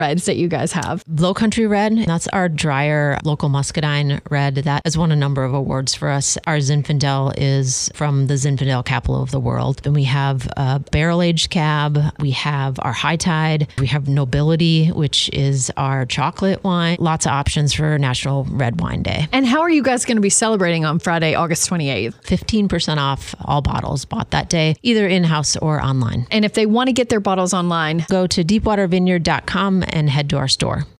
reds that you guys have? Low Country Red, that's our drier local muscadine red. That has won a number of awards for us. Our Zinfandel is from the Zinfandel capital of the world. And we have a barrel-aged cab. We have our High Tide. We have Nobility, which is our chocolate wine. Lots of options for National Red Wine Day. And how are you guys going to be celebrating on Friday, August 28th? 15% off all bottles bought that day, either in-house or online. And if they want to get their bottles online, go to deepwatervineyard.com and head to our store.